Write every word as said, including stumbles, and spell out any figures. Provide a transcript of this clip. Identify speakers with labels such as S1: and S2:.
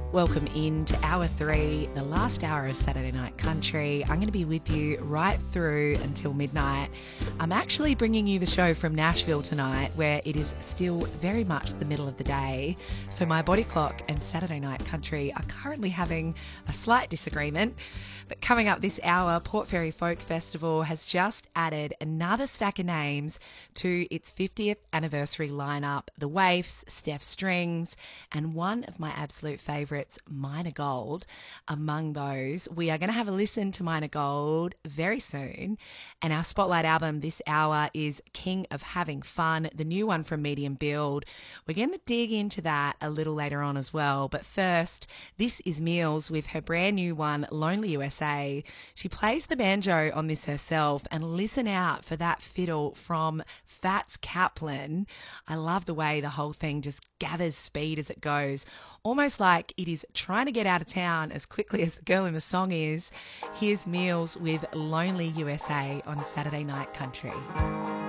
S1: Welcome in to hour three, the last hour of Saturday Night Country. I'm going to be with you right through until midnight. I'm actually bringing you the show from Nashville tonight, where it is still very much the middle of the day. So my body clock and Saturday Night Country are currently having a slight disagreement. But coming up this hour, Port Fairy Folk Festival has just added another stack of names to its fiftieth anniversary lineup. The Waifs, Steph Strings, and one of my absolute favourites, Minor Gold. Among those, we are going to have a listen to Minor Gold very soon. And our spotlight album this hour is King of Having Fun, the new one from Medium Build. We're going to dig into that a little later on as well. But first, this is Meals with her brand new one, Lonely U S A. She plays the banjo on this herself, and listen out for that fiddle from Fats Kaplan. I love the way the whole thing just gathers speed as it goes, almost like it is trying to get out of town as quickly as the girl in the song is. Here's Meals with Lonely U S A on Saturday Night Country.